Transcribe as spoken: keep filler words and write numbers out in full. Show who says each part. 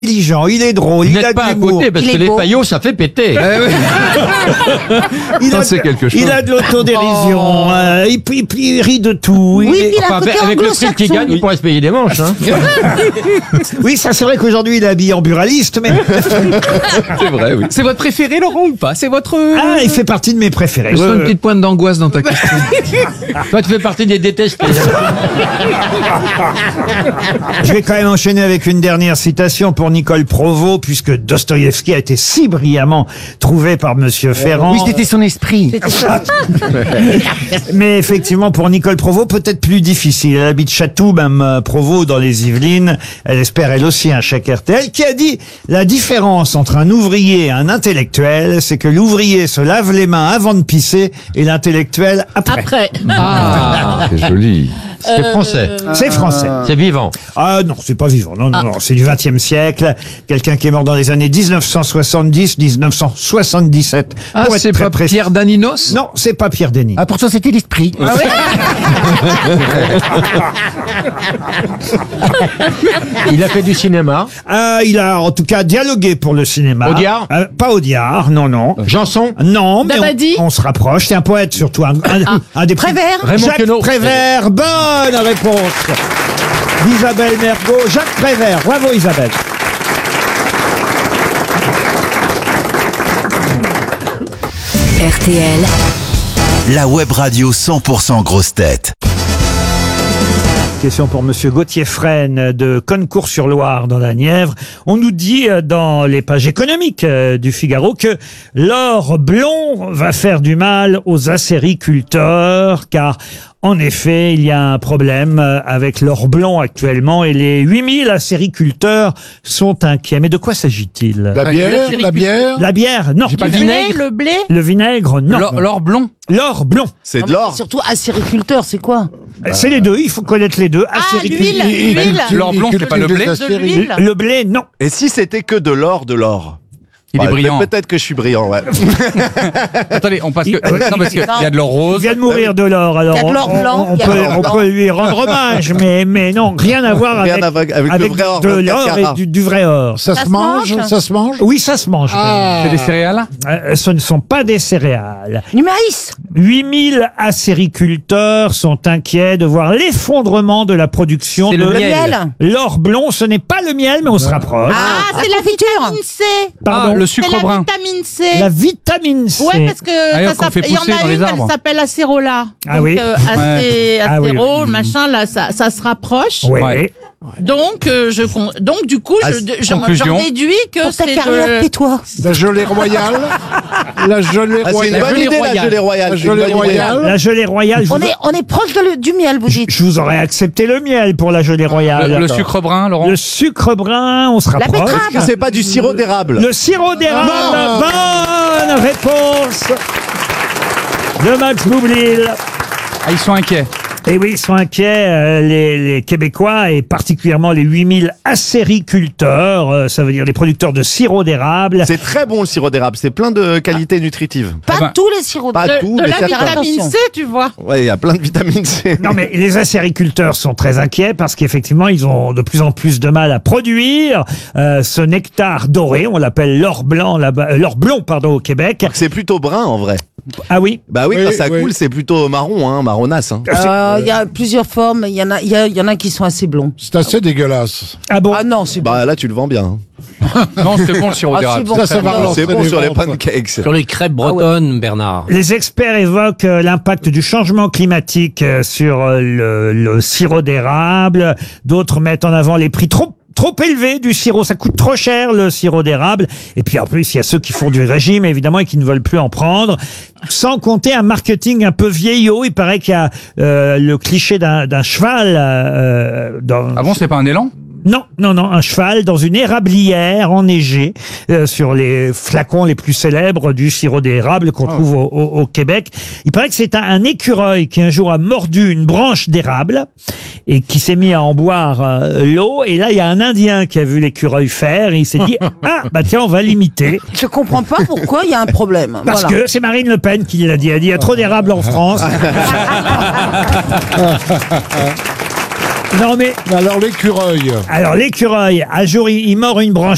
Speaker 1: intelligent, il est drôle,
Speaker 2: Vous
Speaker 1: il a
Speaker 2: n'êtes
Speaker 1: de
Speaker 2: pas à
Speaker 1: l'humour.
Speaker 2: côté parce
Speaker 3: Il
Speaker 2: que
Speaker 3: est
Speaker 2: les
Speaker 3: beau.
Speaker 2: faillots, ça fait péter.
Speaker 1: Il
Speaker 4: Ça,
Speaker 1: a,
Speaker 4: c'est
Speaker 1: de-
Speaker 4: quelque chose.
Speaker 1: il a de l'autodérision, euh, il, il- il rit de tout.
Speaker 3: Oui,
Speaker 1: il est-
Speaker 3: puis il a un
Speaker 2: Enfin,
Speaker 3: côté
Speaker 2: avec le prix qu'il
Speaker 3: anglo-saxon.
Speaker 2: gagne, il pourrait se payer des manches. Hein.
Speaker 1: Oui, ça c'est vrai qu'aujourd'hui il est habillé en buraliste, mais
Speaker 4: C'est vrai, oui.
Speaker 5: C'est votre préféré, Laurent, ou pas? C'est votre...
Speaker 1: ah, il fait partie de mes préférés.
Speaker 5: Je sens
Speaker 1: Ouais,
Speaker 5: une
Speaker 1: ouais.
Speaker 5: petite pointe d'angoisse dans ta question.
Speaker 2: Toi, tu fais partie des détestés.
Speaker 1: Je vais quand même enchaîner avec une dernière citation pour Nicole Provost, puisque Dostoïevski a été si brillamment trouvé par Monsieur Ferrand.
Speaker 5: Oui, c'était son esprit.
Speaker 1: Mais effectivement, pour Nicole Provost, peut-être plus difficile. Elle habite Chatou, même euh, Provost, dans les Yvelines. Elle espère, elle aussi, un chèque R T L, qui a dit la différence entre un ouvrier et un intellectuel, c'est que l'ouvrier se lave les mains avant de pisser et l'intellectuel après.
Speaker 3: Après.
Speaker 2: Ah,
Speaker 4: C'est joli.
Speaker 2: c'est français.
Speaker 1: C'est français.
Speaker 2: C'est vivant.
Speaker 1: Ah non, c'est pas vivant. Non, non, non. C'est du vingtième siècle. Quelqu'un qui est mort dans les années dix-neuf cent soixante-dix, dix-neuf cent soixante-dix-sept.
Speaker 5: Ah,
Speaker 1: pour être
Speaker 5: c'est
Speaker 1: très
Speaker 5: pas
Speaker 1: précis.
Speaker 5: Pierre Daninos?
Speaker 1: Non, c'est pas Pierre Denis.
Speaker 3: Ah, pourtant, c'était l'esprit.
Speaker 2: Il a fait du cinéma.
Speaker 1: Ah, il a en tout cas dialogué pour le cinéma.
Speaker 2: Audiard
Speaker 1: Euh, Pas Audiard, non, non.
Speaker 2: Janson.
Speaker 1: Non, mais
Speaker 3: Dabadi
Speaker 1: on, on se rapproche. C'est un poète surtout. Un, un, un des
Speaker 3: Prévert
Speaker 2: Raymond
Speaker 1: Jacques
Speaker 2: Queneau.
Speaker 1: Prévert. Bonne réponse d'Isabelle Mergo. Jacques Prévert. Bravo Isabelle.
Speaker 6: R T L,
Speaker 7: La web radio cent pour cent grosse tête.
Speaker 1: Question pour Monsieur Gauthier Fresne de Concours-sur-Loire dans la Nièvre. On nous dit euh, dans les pages économiques euh, du Figaro que l'or blond va faire du mal aux acériculteurs car en effet, il y a un problème euh, avec l'or blond actuellement et les huit mille acériculteurs sont inquiets. Mais de quoi s'agit-il?
Speaker 4: La bière, la bière.
Speaker 1: La bière? Non.
Speaker 3: Le blé, le blé.
Speaker 1: Le vinaigre? Non.
Speaker 5: L'or l'or blond.
Speaker 1: L'or blond.
Speaker 8: C'est de l'or.
Speaker 3: Surtout acériculteur, c'est quoi?
Speaker 1: C'est les deux, il faut connaître les deux.
Speaker 3: Ah,
Speaker 1: Acériculteur.
Speaker 3: l'huile, l'huile.
Speaker 5: L'or blond, c'est pas le blé?
Speaker 3: De l'huile.
Speaker 1: Le blé, non.
Speaker 8: Et si c'était que de l'or, de l'or?
Speaker 5: Il est
Speaker 8: Ouais,
Speaker 5: brillant.
Speaker 8: Peut-être que je suis brillant, ouais.
Speaker 5: Attendez, on passe que... Non, parce qu'il y a de l'or
Speaker 1: Il
Speaker 5: rose.
Speaker 1: vient de mourir de l'or, alors
Speaker 3: Il y a de l'or
Speaker 1: on- on-
Speaker 3: blanc,
Speaker 1: on,
Speaker 3: il y a de
Speaker 1: peut,
Speaker 3: l'or
Speaker 1: on
Speaker 3: blanc.
Speaker 1: peut lui rendre hommage, mais, mais non, rien à voir
Speaker 8: Rien
Speaker 1: avec,
Speaker 8: à voir avec le vrai or,
Speaker 1: de
Speaker 8: vingt-quatre
Speaker 1: l'or et
Speaker 8: carats.
Speaker 1: du, du vrai or.
Speaker 4: Ça,
Speaker 3: Ça
Speaker 4: se
Speaker 3: se
Speaker 4: mange,
Speaker 3: mange
Speaker 4: ça se mange.
Speaker 1: Oui, ça se mange.
Speaker 4: Ah.
Speaker 5: C'est des céréales?
Speaker 1: Euh, ce ne sont pas des céréales.
Speaker 3: Du maïs.
Speaker 1: huit mille acériculteurs sont inquiets de voir l'effondrement de la production
Speaker 5: C'est
Speaker 1: de
Speaker 5: le
Speaker 3: Le
Speaker 5: miel.
Speaker 3: miel.
Speaker 1: l'or blond. Ce n'est pas le miel, mais on se rapproche.
Speaker 3: Ah, c'est la vitamine C.
Speaker 1: Pardon.
Speaker 5: Ah, le
Speaker 3: C'est
Speaker 5: sucre
Speaker 3: la
Speaker 5: brun.
Speaker 3: vitamine C.
Speaker 1: La vitamine C.
Speaker 3: Ouais, parce que
Speaker 5: D'ailleurs,
Speaker 3: ça
Speaker 5: qu'on
Speaker 3: s'appelle-
Speaker 5: fait
Speaker 3: il y en
Speaker 5: pousser
Speaker 3: a
Speaker 5: dans les
Speaker 3: une, elle
Speaker 5: arbres.
Speaker 3: s'appelle acérola.
Speaker 1: Ah
Speaker 3: Donc,
Speaker 1: oui.
Speaker 3: euh, acé-
Speaker 1: Ah oui.
Speaker 3: acéro, machin, là, ça, ça se rapproche.
Speaker 1: Oui.
Speaker 5: Ouais.
Speaker 3: Donc, euh, je, con- donc, du coup,
Speaker 8: Ah,
Speaker 3: je, je- j'en
Speaker 5: conclusion.
Speaker 3: j'en déduis que
Speaker 9: Pour ta
Speaker 3: c'est
Speaker 9: carrière,
Speaker 3: de...
Speaker 9: tais-toi.
Speaker 4: La gelée royale. La gelée
Speaker 8: Ah, c'est une
Speaker 4: royale.
Speaker 8: bonne
Speaker 2: gelée
Speaker 8: idée, la
Speaker 2: royale.
Speaker 8: gelée royale.
Speaker 4: La
Speaker 8: C'est une
Speaker 4: gelée
Speaker 8: bonne idée.
Speaker 4: royale.
Speaker 1: La gelée royale. Je
Speaker 9: On
Speaker 1: vous,
Speaker 9: est, on est proche de le- du miel, vous dites.
Speaker 1: je vous aurais accepté le miel pour la gelée royale.
Speaker 5: Le, le sucre brun, Laurent?
Speaker 1: Le sucre brun, on se
Speaker 9: La
Speaker 1: rapproche.
Speaker 9: betterave.
Speaker 8: Est-ce que c'est pas du sirop d'érable?
Speaker 1: Le sirop d'érable, bonne réponse de Max Boublil.
Speaker 5: Ah, ils sont inquiets.
Speaker 1: Et oui, ils sont inquiets, euh, les, les Québécois, et particulièrement les huit mille acériculteurs, euh, ça veut dire les producteurs de sirop d'érable.
Speaker 8: C'est très bon le sirop d'érable, c'est plein de qualités nutritives.
Speaker 9: Pas
Speaker 5: Eh ben,
Speaker 9: tous les sirops.
Speaker 8: Pas
Speaker 3: de,
Speaker 8: tout,
Speaker 3: de
Speaker 8: mais
Speaker 3: la
Speaker 8: certains.
Speaker 3: vitamine
Speaker 9: Attention.
Speaker 3: C, tu vois.
Speaker 8: Ouais, il y a plein de vitamines C.
Speaker 1: Non mais les acériculteurs sont très inquiets parce qu'effectivement ils ont de plus en plus de mal à produire euh, ce nectar doré, on l'appelle l'or blanc là-bas, euh, l'or blond pardon au Québec.
Speaker 8: C'est plutôt brun en vrai.
Speaker 1: Ah oui.
Speaker 8: Bah oui,
Speaker 4: Oui,
Speaker 8: quand ça
Speaker 4: oui.
Speaker 8: coule, c'est plutôt marron, hein, marronasse. Hein.
Speaker 9: Euh, Il y a plusieurs formes. Il y en a, il y a, il y en a qui sont assez blonds.
Speaker 4: C'est assez dégueulasse.
Speaker 1: Ah bon.
Speaker 9: Ah non, c'est bon.
Speaker 8: Bah là, tu le vends bien. hein.
Speaker 5: Non, c'est bon le sirop
Speaker 9: Ah, c'est
Speaker 5: d'érable.
Speaker 9: bon.
Speaker 4: Ça, ça va
Speaker 9: Ah,
Speaker 4: relancer
Speaker 8: C'est bon
Speaker 4: les
Speaker 8: sur les
Speaker 4: ventes.
Speaker 8: pancakes.
Speaker 2: Sur les crêpes bretonnes, Bernard.
Speaker 1: Les experts évoquent euh, l'impact du changement climatique euh, sur euh, le, le sirop d'érable. D'autres mettent en avant les prix trop trop élevés du sirop. Ça coûte trop cher le sirop d'érable. Et puis en plus, il y a ceux qui font du régime évidemment et qui ne veulent plus en prendre. Sans compter un marketing un peu vieillot. Il paraît qu'il y a euh, le cliché d'un d'un cheval euh, dans.
Speaker 5: Ah bon, c'est pas un élan?
Speaker 1: Non, non, non, un cheval dans une érablière enneigée euh, sur les flacons les plus célèbres du sirop d'érable qu'on trouve au, au- au Québec. Il paraît que c'est un, un écureuil qui un jour a mordu une branche d'érable et qui s'est mis à en boire euh, l'eau. Et là, il y a un Indien qui a vu l'écureuil faire et il s'est dit « Ah, bah tiens, on va l'imiter.
Speaker 9: Je comprends pas pourquoi il y a un problème. »
Speaker 1: Parce
Speaker 9: Voilà.
Speaker 1: que c'est Marine Le Pen qui l'a dit. Elle dit « Il y a trop d'érable en France. » Non mais,
Speaker 4: Alors l'écureuil.
Speaker 1: alors l'écureuil, un jour, il, il mord une branche